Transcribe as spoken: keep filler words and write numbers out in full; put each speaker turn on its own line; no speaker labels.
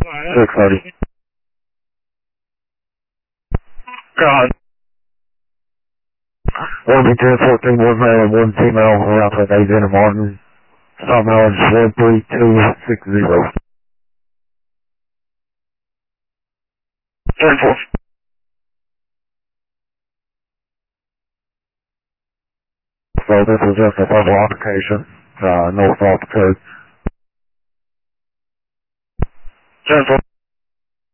six thirty. God. one B ten fourteen, one male and one female, around with Agent Martin. Stop knowledge one three two six zero. thirty-four. So this was just a verbal application, uh, no fault code. ten four.